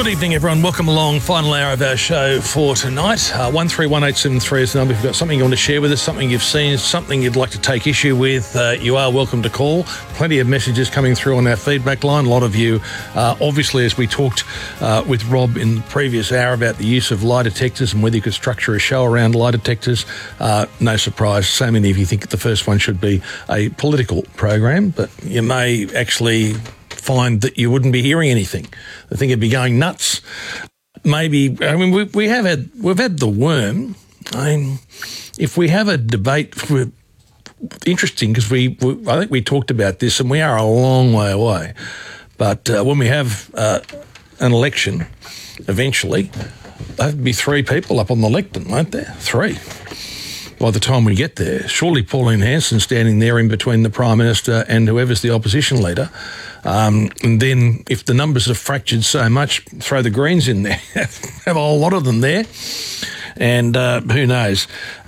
Good evening, everyone. Welcome along. Final hour of our show for tonight. 131873 is the number. If you've got something you want to share with us, something you've seen, something you'd like to take issue with, you are welcome to call. Plenty of messages coming through on our feedback line. A lot of you, obviously, as we talked with Rob in the previous hour about the use of lie detectors and whether you could structure a show around lie detectors, no surprise. So many of you think the first one should be a political program, but you may actually find that you wouldn't be hearing anything. I think it'd be going nuts. Maybe, I mean, we've had the worm. I mean, if we have a debate, interesting, because I think we talked about this and we are a long way away. But when we have an election, eventually, there'll be three people up on the lectern, won't there? Three. By the time we get there, surely Pauline Hanson standing there in between the Prime Minister and whoever's the opposition leader. And then if the numbers are fractured so much, throw the Greens in there, have a whole lot of them there. And who knows,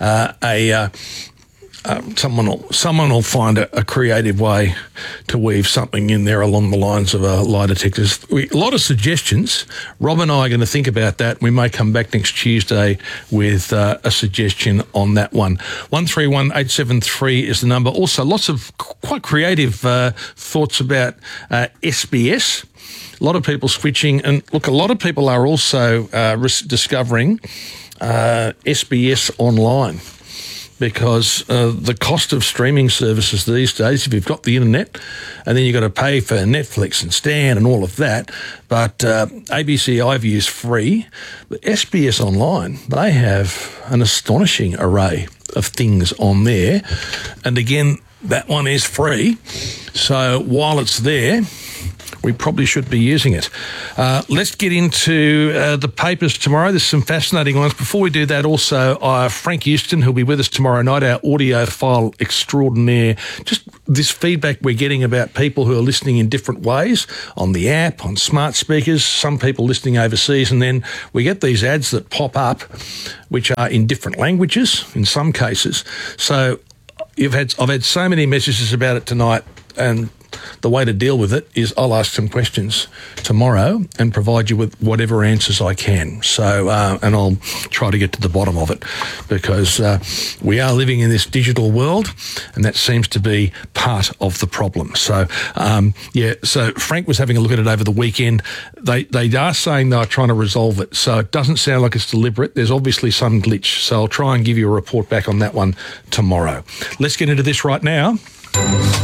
someone will find a creative way to weave something in there along the lines of lie detectors. A lot of suggestions. Rob and I are going to think about that. We may come back next Tuesday with a suggestion on that one. 131873 is the number. Also, lots of quite creative thoughts about SBS. A lot of people switching. And look, a lot of people are also discovering SBS online, because the cost of streaming services these days, if you've got the internet, and then you've got to pay for Netflix and Stan and all of that, but ABC iView is free. But SBS Online, they have an astonishing array of things on there. And again, that one is free. So while it's there, we probably should be using it. Let's get into the papers tomorrow. There's some fascinating ones. Before we do that, also, Frank Houston, who'll be with us tomorrow night, our audiophile extraordinaire. Just this feedback we're getting about people who are listening in different ways, on the app, on smart speakers, some people listening overseas, and then we get these ads that pop up, which are in different languages in some cases. So I've had so many messages about it tonight, and the way to deal with it is I'll ask some questions tomorrow and provide you with whatever answers I can. So, and I'll try to get to the bottom of it, because we are living in this digital world, and that seems to be part of the problem. So, so Frank was having a look at it over the weekend. They are saying they are trying to resolve it. So it doesn't sound like it's deliberate. There's obviously some glitch. So I'll try and give you a report back on that one tomorrow. Let's get into this right now.